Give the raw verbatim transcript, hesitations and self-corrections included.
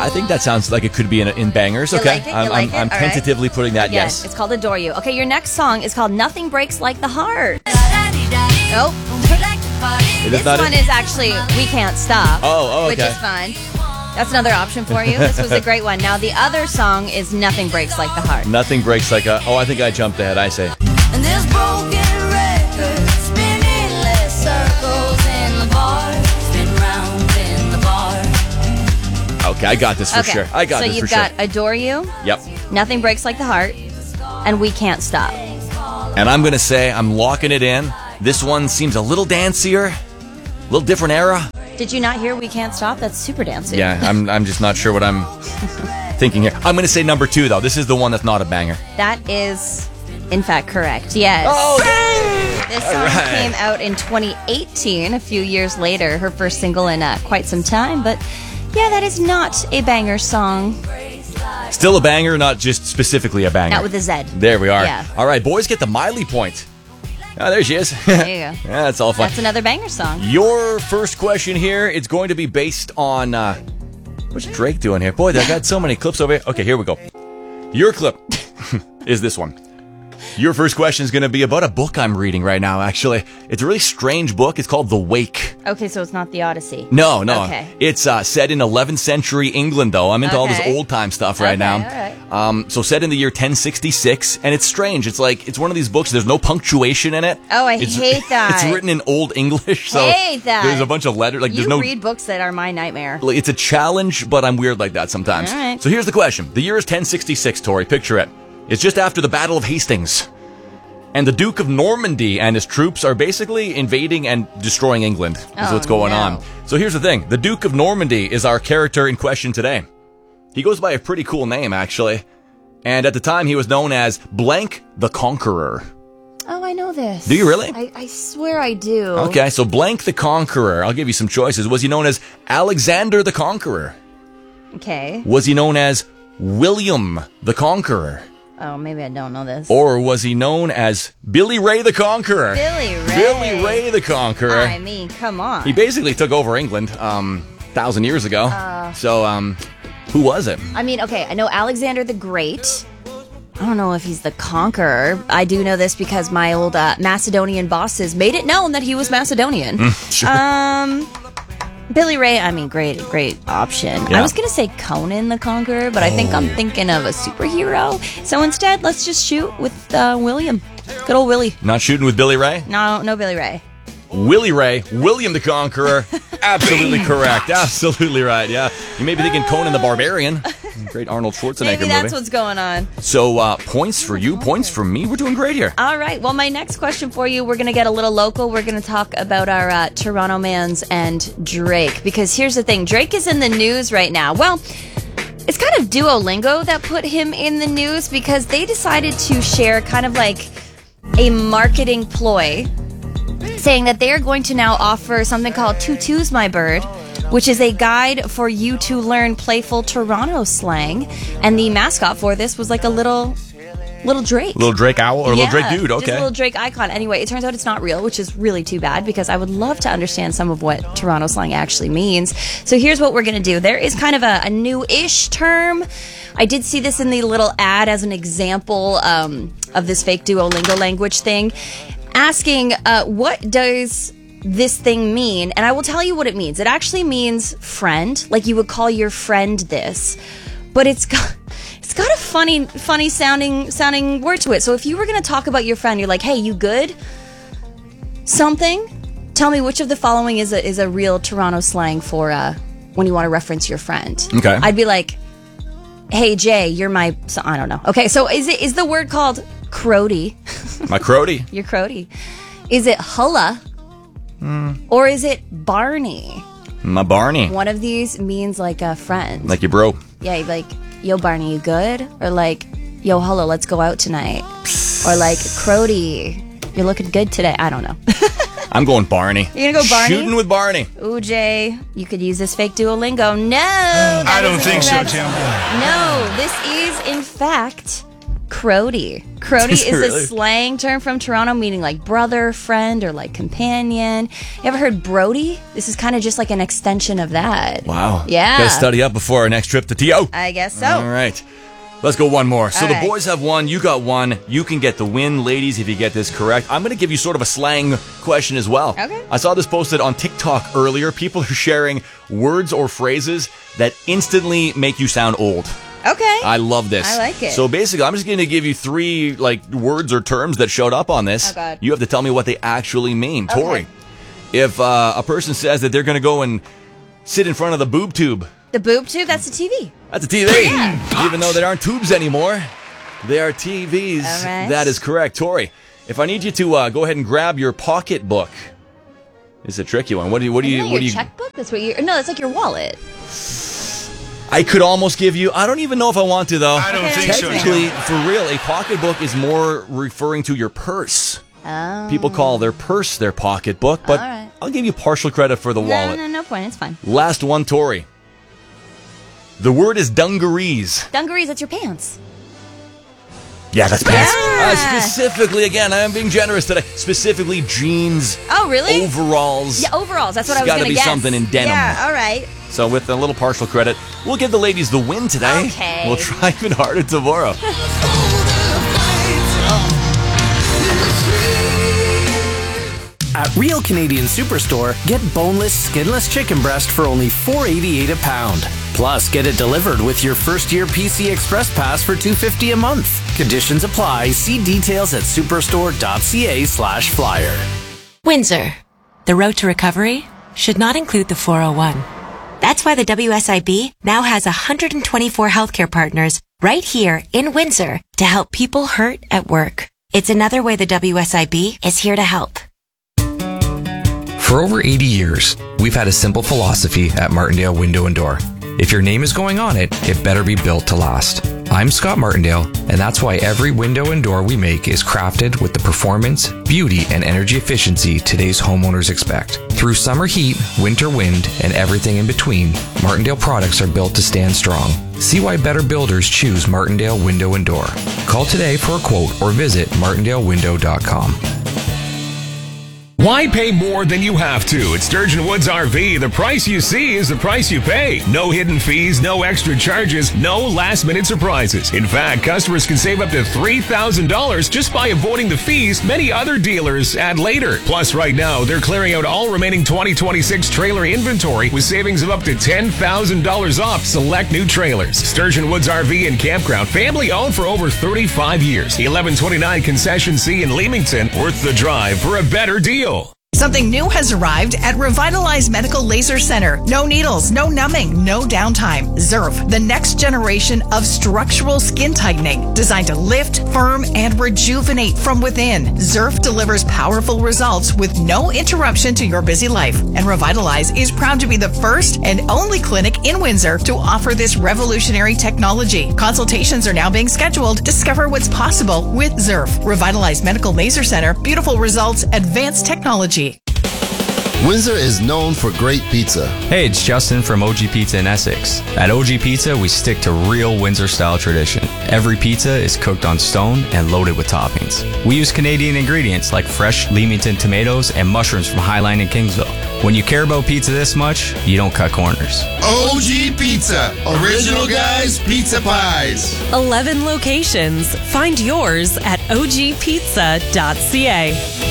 I think that sounds like it could be in, in bangers. You Okay, like it? You I'm, like I'm, it? I'm All tentatively right. putting that. Yeah, Yes, it's called Adore You. Okay, your next song is called Nothing Breaks Like the Heart. Nope. It is This not one it? is actually We Can't Stop. Oh, oh, Which okay. is fun. That's another option for you. This was a great one. Now, the other song is Nothing Breaks Like the Heart. Nothing breaks like a. Oh, I think I jumped ahead. I say. And there's broken records spinning less circles in the bar, spin round in the bar. Okay, I got this for Okay. sure. I got so this you've for got sure. Adore You, Yep. Nothing Breaks Like the Heart, and We Can't Stop. And I'm gonna say I'm locking it in. This one seems a little dancier, a little different era. Did you not hear We Can't Stop? That's super dancing. Yeah, I'm. I'm just not sure what I'm thinking here. I'm gonna say number two though. This is the one that's not a banger. That is, in fact, correct. Yes. Oh, dang! This song All right. came out in twenty eighteen, a few years later, her first single in uh, quite some time. But yeah, that is not a banger song. Still a banger, not just specifically a banger. Not with a Z. There we are. Yeah. All right, boys get the Miley point. Oh, there she is. There you go. Yeah, that's all fun. That's another banger song. Your first question here, it's going to be based on, uh, what's Drake doing here? Boy, I got so many clips over here. Okay, here we go. Your clip is this one. Your first question is going to be about a book I'm reading right now, actually. It's a really strange book. It's called The Wake. Okay, so it's not The Odyssey. No, no. Okay. It's uh, set in eleventh century England, though. I'm into all this Okay. old-time stuff right Okay, now. all right. Um, so set in the year ten sixty-six, and it's strange. It's like, it's one of these books, there's no punctuation in it. Oh, I It's- hate that. It's written in Old English, so Hate that. there's a bunch of letters. Like, You there's no... read books that are my nightmare. Like, it's a challenge, but I'm weird like that sometimes. All right. So here's the question. The year is ten sixty-six, Tori. Picture it. It's just after the Battle of Hastings. And the Duke of Normandy and his troops are basically invading and destroying England. Is Oh, what's going no. on. So here's the thing. The Duke of Normandy is our character in question today. He goes by a pretty cool name, actually. And at the time, he was known as Blank the Conqueror. Oh, I know this. Do you really? I, I swear I do. Okay, so Blank the Conqueror. I'll give you some choices. Was he known as Alexander the Conqueror? Okay. Was he known as William the Conqueror? Oh, maybe I don't know this. Or was he known as Billy Ray the Conqueror? Billy Ray. Billy Ray the Conqueror. I mean, come on. He basically took over England um thousand years ago. Uh. so um who was it? I mean, okay, I know Alexander the Great. I don't know if he's the conqueror. I do know this because my old uh, Macedonian bosses made it known that he was Macedonian. Sure. Um, Billy Ray, I mean, great, great option. Yeah. I was going to say Conan the Conqueror, but I think I'm thinking of a superhero. So instead, let's just shoot with uh, William. Good old Willie. Not shooting with Billy Ray? No, no Billy Ray. Willie Ray, William the Conqueror. Absolutely correct. Absolutely right. Yeah. You may be thinking Conan the Barbarian. Great Arnold Schwarzenegger Maybe that's movie. what's going on. So uh, points for you, points for me. We're doing great here. All right. Well, my next question for you, we're going to get a little local. We're going to talk about our uh, Toronto Mans and Drake. Because here's the thing. Drake is in the news right now. Well, it's kind of Duolingo that put him in the news because they decided to share kind of like a marketing ploy saying that they are going to now offer something called Tutu's My Bird, which is a guide for you to learn playful Toronto slang. And the mascot for this was like a little... Little Drake. Little Drake owl or Yeah, little Drake dude, Just a okay. little Drake icon. Anyway, it turns out it's not real, which is really too bad because I would love to understand some of what Toronto slang actually means. So here's what we're going to do. There is kind of a, a new-ish term. I did see this in the little ad as an example um, of this fake Duolingo language thing, asking uh, what does this thing mean? And I will tell you what it means. It actually means friend, like you would call your friend this, but it's got... It's got a funny, funny sounding, sounding word to it. So if you were going to talk about your friend, you're like, "Hey, you good? Something? Tell me which of the following is a is a real Toronto slang for uh, when you want to reference your friend." Okay. I'd be like, "Hey, Jay, you're my." So, I don't know. Okay, so is it is the word called crody? My crody. Your crody. Is it hulla? Mm. Or is it Barney? My Barney. One of these means like a friend. Like your bro. Yeah, you'd be like, "Yo, Barney, you good?" Or like, "Yo, hello, let's go out tonight." Or like, "Crody, you're looking good today." I don't know. I'm going Barney. You're gonna go Barney? Shooting with Barney. Ooh, Jay, you could use this fake Duolingo. No! that I don't is think so, incorrect. Tim. No, this is, in fact, Crody. Crody Is is it a really? slang term from Toronto meaning like brother, friend, or like companion. You ever heard Brody? This is kind of just like an extension of that. Wow. Yeah. Got to study up before our next trip to T O. I guess so. All right. Let's go one more. So All the right. boys have one. You got one. You can get the win, ladies, if you get this correct. I'm going to give you sort of a slang question as well. Okay. I saw this posted on TikTok earlier. People are sharing words or phrases that instantly make you sound old. Okay. I love this. I like it. So basically, I'm just going to give you three like words or terms that showed up on this. Oh, God. You have to tell me what they actually mean. Okay. Tori, if uh, a person says that they're going to go and sit in front of the boob tube, The boob tube, that's the T V. that's a T V. Even though there aren't tubes anymore, they are T Vs. All right. That is correct. Tori, if I need you to uh, go ahead and grab your pocketbook, it's a tricky one. What do you? What do Isn't you? that What do your you? checkbook? That's what you. No, that's like your wallet. I could almost give you. I don't even know if I want to though. I don't Okay. think so. Technically, for real, a pocketbook is more referring to your purse. Oh. People call their purse their pocketbook, but All right. I'll give you partial credit for the No, wallet. no, no point. It's fine. Last one, Tori. The word is dungarees. Dungarees, that's your pants. Yeah, that's pants. Yeah. Uh, specifically, again, I am being generous today. Specifically, jeans, Oh, really? overalls. Yeah, overalls. That's what I It's was gotta going to be guess. something in denim. Yeah, all right. So with a little partial credit, we'll give the ladies the win today. Okay. We'll try even harder tomorrow. At Real Canadian Superstore, get boneless, skinless chicken breast for only four eighty-eight a pound. Plus, get it delivered with your first year P C Express Pass for two fifty a month. Conditions apply. See details at superstore.ca slash flyer. Windsor. The road to recovery should not include the four oh one. That's why the W S I B now has one hundred twenty-four healthcare partners right here in Windsor to help people hurt at work. It's another way the W S I B is here to help. For over eighty years, we've had a simple philosophy at Martindale Window and Door. If your name is going on it, it better be built to last. I'm Scott Martindale, and that's why every window and door we make is crafted with the performance, beauty, and energy efficiency today's homeowners expect. Through summer heat, winter wind, and everything in between, Martindale products are built to stand strong. See why better builders choose Martindale Window and Door. Call today for a quote or visit martindale window dot com. Why pay more than you have to? At Sturgeon Woods R V, the price you see is the price you pay. No hidden fees, no extra charges, no last-minute surprises. In fact, customers can save up to three thousand dollars just by avoiding the fees many other dealers add later. Plus, right now, they're clearing out all remaining twenty twenty-six trailer inventory with savings of up to ten thousand dollars off select new trailers. Sturgeon Woods R V and Campground, family-owned for over thirty-five years. eleven twenty-nine Concession C in Leamington, worth the drive for a better deal. Something new has arrived at Revitalize Medical Laser Center. No needles, no numbing, no downtime. Zerf, the next generation of structural skin tightening, designed to lift, firm, and rejuvenate from within. Zerf delivers powerful results with no interruption to your busy life. And Revitalize is proud to be the first and only clinic in Windsor to offer this revolutionary technology. Consultations are now being scheduled. Discover what's possible with Zerf. Revitalize Medical Laser Center. Beautiful results, advanced technology. Windsor is known for great pizza. Hey, it's Justin from O G Pizza in Essex. At O G Pizza, we stick to real Windsor-style tradition. Every pizza is cooked on stone and loaded with toppings. We use Canadian ingredients like fresh Leamington tomatoes and mushrooms from Highline and Kingsville. When you care about pizza this much, you don't cut corners. O G Pizza. Original guys, pizza pies. eleven locations. Find yours at o g pizza dot c a.